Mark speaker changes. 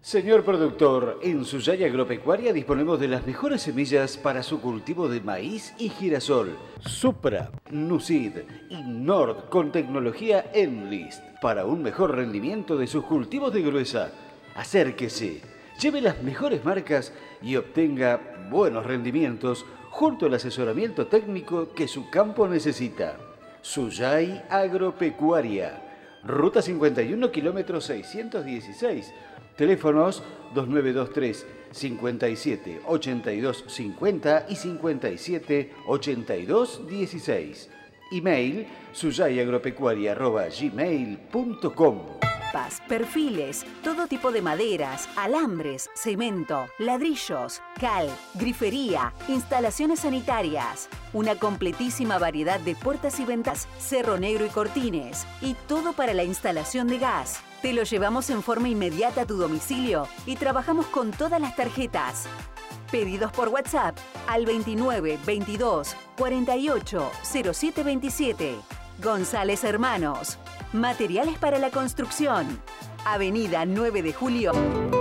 Speaker 1: Señor productor, en Suyay Agropecuaria disponemos de las mejores semillas para su cultivo de maíz y girasol. Supra, Nucid y Nord con tecnología Enlist para un mejor rendimiento de sus cultivos de gruesa. Acérquese, lleve las mejores marcas y obtenga buenos rendimientos junto al asesoramiento técnico que su campo necesita. Suyay Agropecuaria, Ruta 51, kilómetro 616. Teléfonos 2923 57 82 50 y 57 82 16. Email suyayagropecuaria@gmail.com.
Speaker 2: Perfiles, todo tipo de maderas, alambres, cemento, ladrillos, cal, grifería, instalaciones sanitarias, una completísima variedad de puertas y ventanas, cerro negro y cortines, y todo para la instalación de gas. Te lo llevamos en forma inmediata a tu domicilio y trabajamos con todas las tarjetas. Pedidos por WhatsApp al 29 22 48 07 27. González Hermanos. Materiales para la construcción. Avenida 9 de Julio.